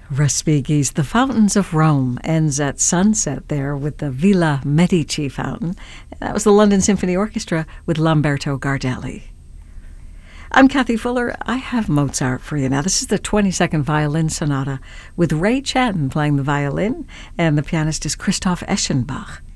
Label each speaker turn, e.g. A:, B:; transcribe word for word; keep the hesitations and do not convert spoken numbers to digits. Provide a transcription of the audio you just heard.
A: Respighi's The Fountains of Rome ends at sunset there with the Villa Medici fountain. That was the London Symphony Orchestra with Lamberto Gardelli. I'm Kathy Fuller. I have Mozart for you now. This is the twenty-second Violin Sonata with Ray Chen playing the violin, and the pianist is Christoph Eschenbach.